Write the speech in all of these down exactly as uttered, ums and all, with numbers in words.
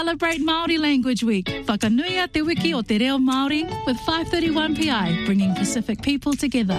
celebrate Māori Language Week. Whakanuia te wiki o te reo Māori with five thirty-one P I, bringing Pacific people together.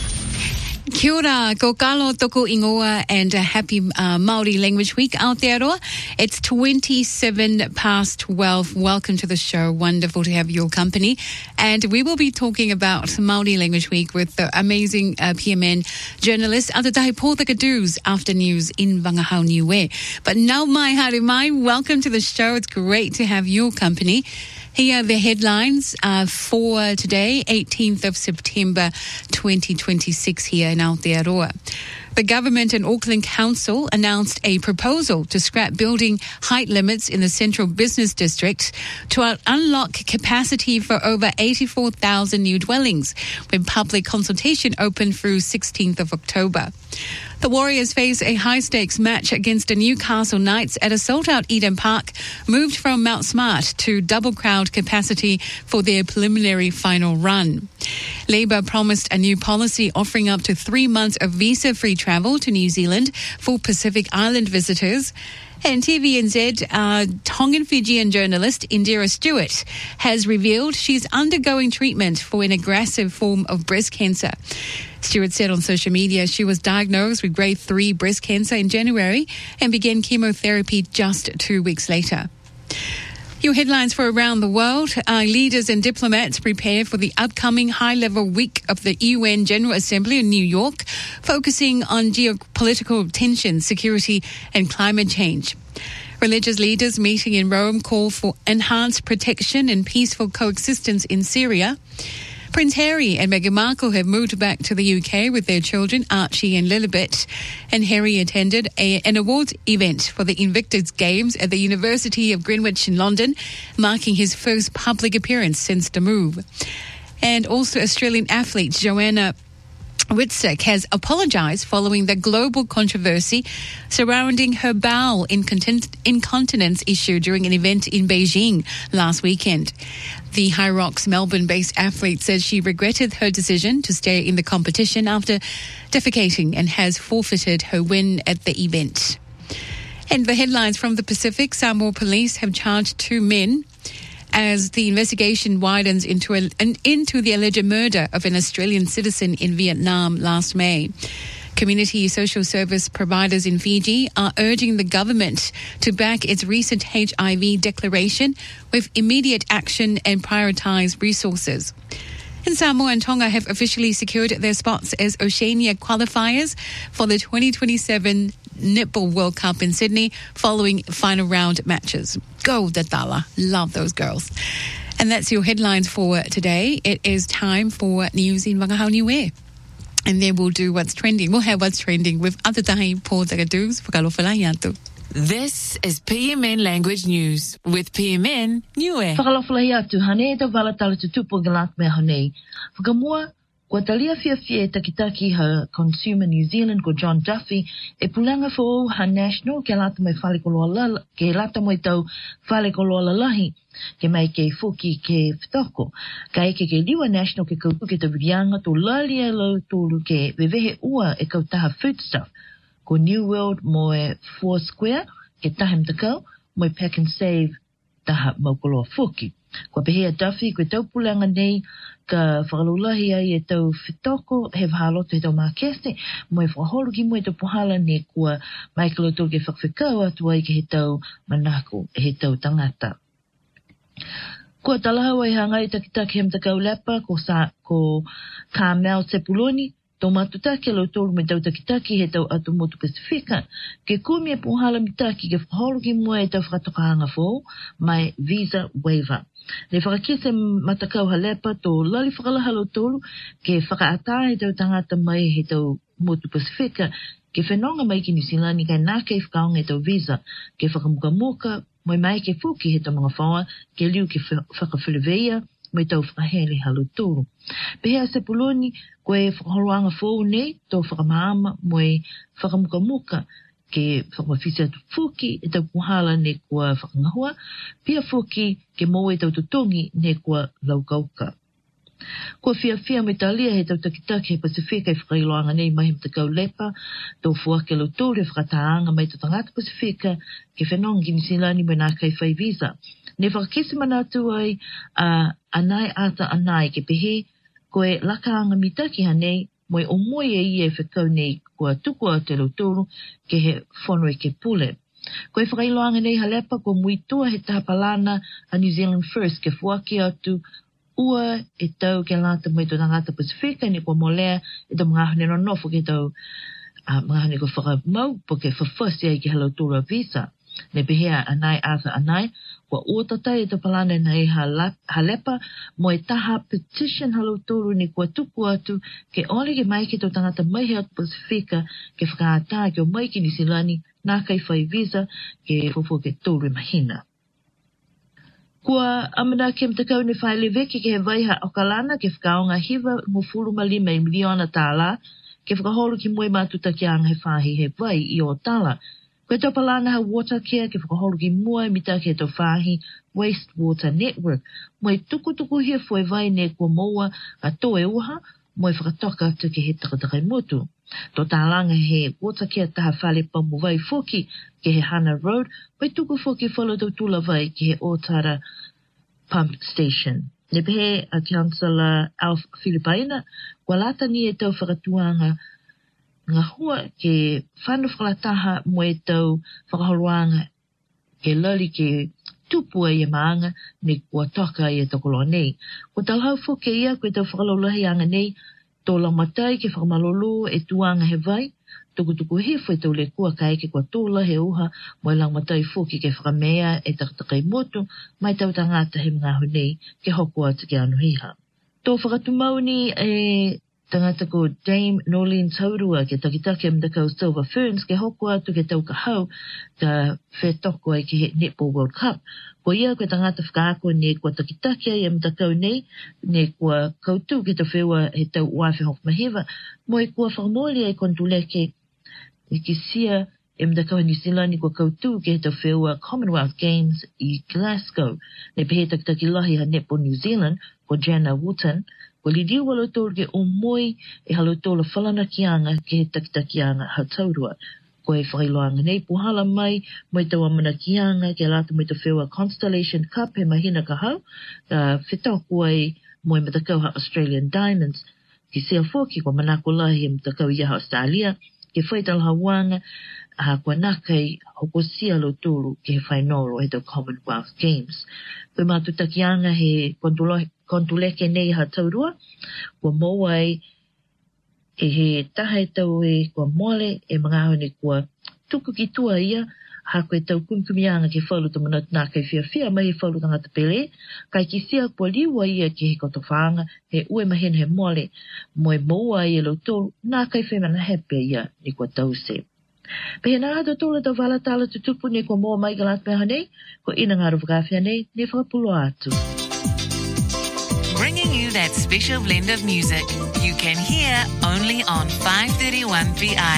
Kia ora, ko kalo toko ingoa and a happy uh, Māori Language Week out there. It's twenty-seven past twelve. Welcome to the show. Wonderful to have your company. And we will be talking about Māori Language Week with the amazing uh, P M N journalist Atatahi Pōtakadū's After News in Wangahau Niue. But now, mai haere mai, welcome to the show. It's great to have your company. Here are the headlines uh, for today, eighteenth of September twenty twenty-six here in Aotearoa. The government and Auckland Council announced a proposal to scrap building height limits in the Central Business District to unlock capacity for over eighty-four thousand new dwellings when public consultation opened through sixteenth of October. The Warriors face a high-stakes match against the Newcastle Knights at a sold-out Eden Park, moved from Mount Smart to double-crowd capacity for their preliminary final run. Labour promised a new policy offering up to three months of visa-free travel to New Zealand for Pacific Island visitors. And T V N Z uh, Tongan-Fijian journalist Indira Stewart has revealed she's undergoing treatment for an aggressive form of breast cancer. Stewart said on social media she was diagnosed with grade three breast cancer in January and began chemotherapy just two weeks later. Your headlines for around the world. Uh, leaders and diplomats prepare for the upcoming high-level week of the U N General Assembly in New York, focusing on geopolitical tensions, security and climate change. Religious leaders meeting in Rome call for enhanced protection and peaceful coexistence in Syria. Prince Harry and Meghan Markle have moved back to the U K with their children, Archie and Lilibet. And Harry attended a, an awards event for the Invictus Games at the University of Greenwich in London, marking his first public appearance since the move. And also Australian athlete Joanna Witzek has apologised following the global controversy surrounding her bowel incontinence issue during an event in Beijing last weekend. The High Rocks Melbourne-based athlete says she regretted her decision to stay in the competition after defecating and has forfeited her win at the event. And the headlines from the Pacific: Samoa police have charged two men as the investigation widens into a, an, into the alleged murder of an Australian citizen in Vietnam last May. Community social service providers in Fiji are urging the government to back its recent H I V declaration with immediate action and prioritise resources. And Samoa and Tonga have officially secured their spots as Oceania qualifiers for the twenty twenty-seven Netball World Cup in Sydney following final round matches. Go Datala. Love those girls. And that's your headlines for today. It is time for news in Wangahau Niue. And then we'll do what's trending. We'll have what's trending with Atatahi Pōtakadū's Whakalofalai atu. This is P M N Language News with P M N Niue. Whakalofalai atu hane te wala tala tutupo galat me hane. Whakamua Kua talia fia fia e takitaki ha Consumer New Zealand ko John Duffy e pulanga fo ha National ke lata mai whale koloa lala, ke lata mai tau whale koloa lalahi ke mai ke fuki ke whtoko. Ka eke ke liwa National ke kautu ke te wirianga to lalia lau tolu ke wewehe ua e kautaha foodstuff. Ko New World mo e Four Square ke tahem takau mo e Pack and Save taha maukoloa fuki. Kua pehea Duffy koe tau pulanga nei ka whakalulahi ai e tau whitoko he whahaloto he tau mākese mo e whaholu ki mo e tau puhala ne kua Michael O'Toole ke whakawhikau atu ai ke he tau manako he tau tangata. Kua talahau ai hangai takitaki hem takau lapa ko, sa, ko Carmel Sepuloni tau matutaki alo tolu me tau takitaki he tau atu motu Pasifika ke kumi e puhala mitaki ke whaholu ki mo e tau whakatokahanga fo mai visa waiver. Le whakakise matakau halepa tō lali whakalahalo tolu ke whakaataa he tau tangata mai he tau motu Pasifika ke whenonga mai ki New Zealand kai nā kei whakaonga he tau visa ke whakamukamuka mai mai ke fuki he tau mga whaua ke liu ke whakawhileweia mai tau whakahele halo tolu. Pehea Sepuloni koe whakaholoanga fōu nei tō whakamaama moi whakamukamuka ke whakamawhisi atu fuki e tau puhala ne kua whakangahua, pia fuki ke moe tau tutongi ne kua laukauka. Kua fia fia me talia he tau takitaki he Pasifika e whakailoanga nei mai him takau lepa, tau fuake lo tōre whakataanga mai to tangata Pasifika ke whenongi ni silani me nā kai whai visa. Ne whakakisi manatu ai uh, anai ata anai ke pehe, koe lakaanga mitaki hanei, moi o moi e ia e whakau nei kua tukua te lo tōru ke he whono e ke pule. Koe whakailoanga nei halepa kua muitua he tahapalana a New Zealand First ke fuake atu ua e tau ke lata mai to tangata Pasifika ni kua molea e tau mga hane no nofo ke tau uh, mga hane ko whakamau po ke whawhasi ai ke halo tōra visa. Ne pehea anai asa anai, kua uotatai e tau palana nei halepa mo e taha petition halo tōru ni kua tuku atu ke ole ke mai ke tau tangata mai he atu Pasifika ke whakaata ke o mai ki ni silani nā kai whai visa ke fufu ke tōru mahina. Kua amana ke mtakau ni whaile veki ke he vaiha o kalana ke whakaonga hiva mo furu malima i miliona tāla ke whakaholu ki moe mātuta ki anga he whahi he vai i o tāla. Koe tau palana ha water care ke whakaholu ki moe mita ke tau whahi Waste Water Network. Moe tuku tuku hia fwe vai ne kua moa a toe uha moe whakatoka atu ke he takatakai motu. Tō tālanga he water care taha whale pamu vai foki ke he Hana Road, pai tuku foki whalo tau tula vai ke he Otara Pump Station. Ne pehe a Councillor Alf Filipaina, kua lata ni e tau whakatuanga ngā hua ke whanu whakalataha mo e tau whakaholoanga ke lali ke tupua i a maanga ne kua toka i e tokolo nei. Kua talhau foke ia koe tau whakalolahi anga nei, tō laumatai ke whakamalolo e tuanga he vai, tukutuku he fwoi tau le kua kai ke kua tōla he uha mo e laumatai foki ke whakamea e takatakai motu mai tau tangata he mga honei ke hoko atu ke anuhiha. Tō whakatumau ni e tangata ko Dame Nolene Taurua ke takitake mdakau Silver Ferns ke hoko atu ke tau kahau ka whetoko ai ke he Netball World Cup. Ko ia koe tangata whakaako ne kua takitake ai mdakau nei, ne kua kautu ke tau whewa he tau uafe hok mahewa, mo e kua whakamoli ai kontuleke e ki sia e mdakau New Zealand kua kautu ke he tau whewa Commonwealth Games i Glasgow. Ne pehe takitaki lahi ha Netball New Zealand ko Jana Wooten, ko li diu walo tōru ke o moi e halo tōla whalana kianga ke he takitakianga ha taurua. Ko e whailoanga nei puhala mai mo e tau amana kianga ke lata mo e tau whewa Constellation Cup he mahina ka hau, ka whetoko ai mo e matakau ha Australian Diamonds. Ki sea fōki ko manako lahi e matakau ia ha Australia, ke whaital hawanga a kua nakai hoko sia lo tōru ke he whainoro he tau Commonwealth Games. Koe mātutakianga he kontuleke nei ha taurua, kua mowai e he taha e tau e kua mole e mga hone kua tuku ki tua ia, ha koe tau kumkumianga ke whalu ta manat nā kai fia fia mai he whalu tangata pele, kai ki sia kua liwa ia ke he kotowhanga, he ue mahena he mole, mo e moa ia lo tōru nā kai whemana hepe ia ni kua tause. Pehe nā hata tōla tau wala tala tutupu ne kua moa mai galat meha nei, ko ina ngā ruwakawhia nei, ne whakapulo atu. Bringing you that special blend of music you can hear only on five thirty-one P I.